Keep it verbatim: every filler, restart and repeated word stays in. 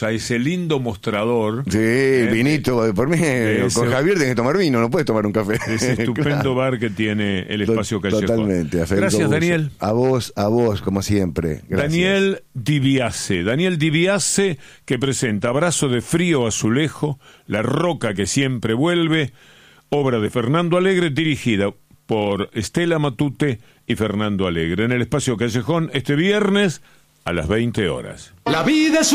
a ese lindo mostrador. Sí, eh, vinito, por mí, ese, con Javier tenés que tomar vino, no puedes tomar un café. Ese estupendo claro. bar que tiene el espacio Callejón. Totalmente. Gracias, Daniel. A vos, a vos, como siempre. Gracias. Daniel Dibiase. Daniel Dibiase, que presenta Abrazo de frío azulejo, La roca que siempre vuelve, obra de Fernando Alegre, dirigida por Estela Matute y Fernando Alegre, en el espacio Callejón este viernes a las veinte horas. La vida es